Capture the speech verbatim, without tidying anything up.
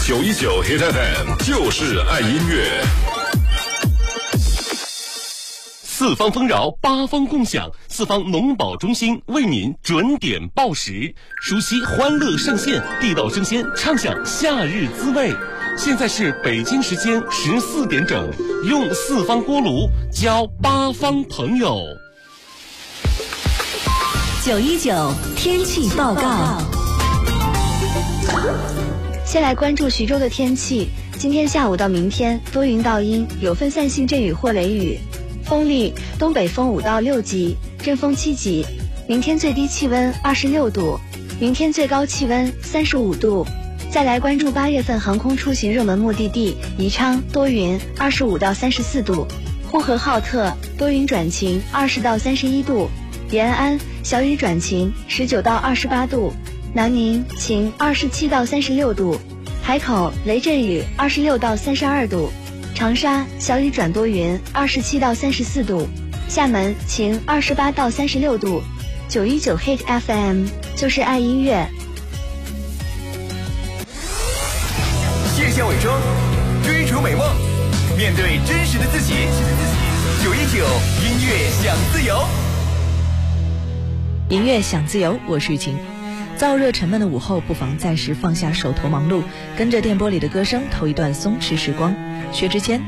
九一九 Hit F M 就是爱音乐。四方丰饶，八方共享，四方农保中心为您准点报时，熟悉欢乐上线，地道生鲜，畅享夏日滋味。现在是北京时间十四点整，用四方锅炉交八方朋友。 九一九天气报告。 先来关注徐州的天气，今天下午到明天多云到阴，有分散性阵雨或雷雨，风力东北风五到六级，阵风七级。明天最低气温二十六度，明天最高气温三十五度。再来关注八月份航空出行热门目的地宜昌，多云二十五到三十四度，呼和浩特多云转晴二十到三十一度，延安小雨转晴十九到二十八度，南宁晴二十七到三十六度，海口雷阵雨二十六到三十二度，长沙小雨转多云二十七到三十四度，厦门晴二十八到三十六度。九一九 Hit F M 就是爱音乐。 卸下伪装，追逐美梦，面对真实的自己。九一九音乐享自由， 音乐享自由，我是雨晴。燥热沉闷的午后，不妨暂时放下手头忙碌，跟着电波里的歌声，头一段松弛时光。薛之谦